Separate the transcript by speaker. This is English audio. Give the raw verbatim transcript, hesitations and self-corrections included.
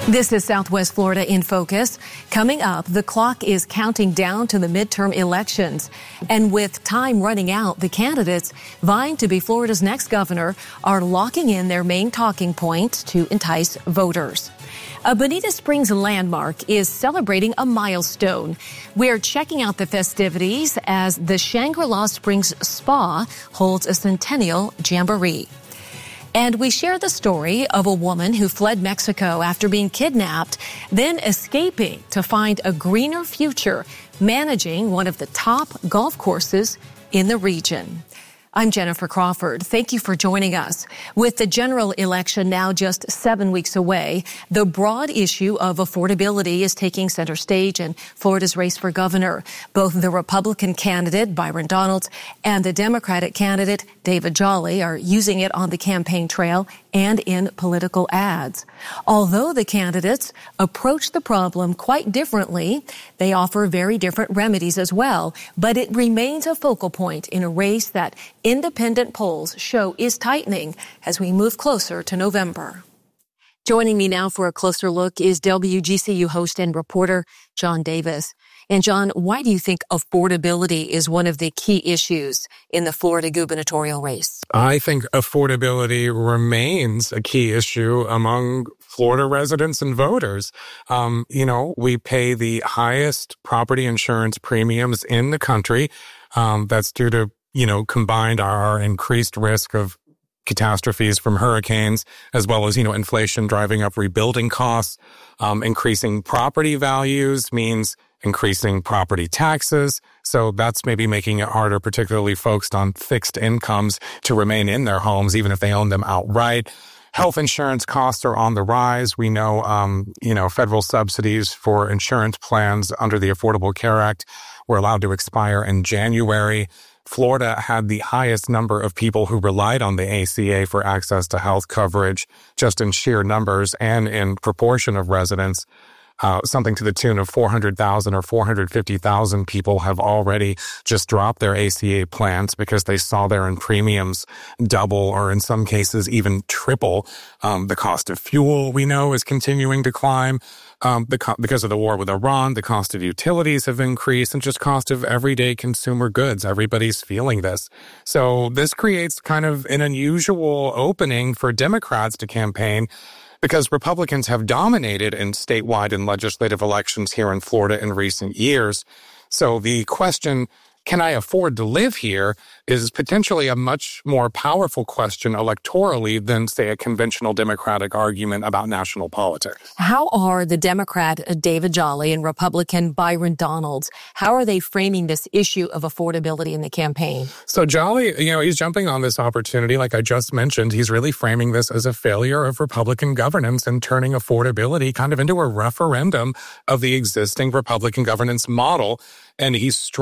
Speaker 1: This is Southwest Florida in Focus. Coming up, the clock is counting down to the midterm elections. And with time running out, the candidates vying to be Florida's next governor are locking in their main talking points to entice voters. A Bonita Springs landmark is celebrating a milestone. We're checking out the festivities as the Shangri-La Springs Spa holds a centennial jamboree. And we share the story of a woman who fled Mexico after being kidnapped, then escaping to find a greener future, managing one of the top golf courses in the region. I'm Jennifer Crawford. Thank you for joining us. With the general election now just seven weeks away, the broad issue of affordability is taking center stage in Florida's race for governor. Both the Republican candidate, Byron Donalds, and the Democratic candidate, David Jolly, are using it on the campaign trail and in political ads. Although the candidates approach the problem quite differently, they offer very different remedies as well. But it remains a focal point in a race that independent polls show is tightening as we move closer to November. Joining me now for a closer look is W G C U host and reporter John Davis. And John, why do you think affordability is one of the key issues in the Florida gubernatorial race?
Speaker 2: I think affordability remains a key issue among Florida residents and voters. Um, you know, we pay the highest property insurance premiums in the country. Um, that's due to, you know, combined our increased risk of catastrophes from hurricanes, as well as, you know, inflation driving up rebuilding costs. Um, increasing property values means increasing property taxes. So that's maybe making it harder, particularly folks on fixed incomes, to remain in their homes, even if they own them outright. Health insurance costs are on the rise. We know, um, you know, federal subsidies for insurance plans under the Affordable Care Act were allowed to expire in January. Florida had the highest number of people who relied on the A C A for access to health coverage, just in sheer numbers and in proportion of residents. Uh, something to the tune of four hundred thousand or four hundred fifty thousand people have already just dropped their A C A plans because they saw their premiums double or in some cases even triple. Um, the cost of fuel, we know, is continuing to climb. Um, because, because of the war with Iran, the cost of utilities have increased and just cost of everyday consumer goods. Everybody's feeling this. So this creates kind of an unusual opening for Democrats to campaign, because Republicans have dominated in statewide and legislative elections here in Florida in recent years. So the question, can I afford to live here, is potentially a much more powerful question electorally than, say, a conventional Democratic argument about national politics.
Speaker 1: How are the Democrat David Jolly and Republican Byron Donalds, how are they framing this issue of affordability in the campaign?
Speaker 2: So Jolly, you know, he's jumping on this opportunity, like I just mentioned. He's really framing this as a failure of Republican governance and turning affordability kind of into a referendum of the existing Republican governance model. And he's